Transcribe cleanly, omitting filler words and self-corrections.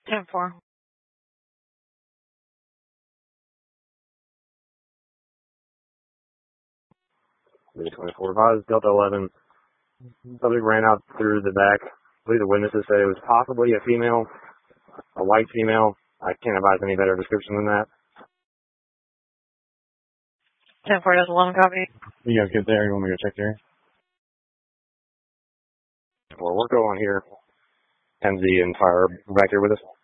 10-4. Maybe 24 Vaz, Delta 11. Subject ran out through the back. I believe the witnesses said it was possibly a female, a white female. I can't advise any better description than that. 10-4, Delta 11, copy. You guys get there? You want me to go check there? Well, we're going here. MZ and Fire back here with us.